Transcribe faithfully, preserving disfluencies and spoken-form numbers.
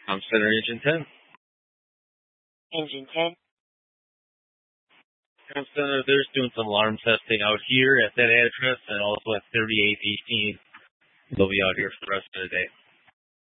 Com Center Engine ten. Engine ten. Com Center, they're doing some alarm testing out here at that address and also at thirty-eight eighteen. They'll be out here for the rest of the day.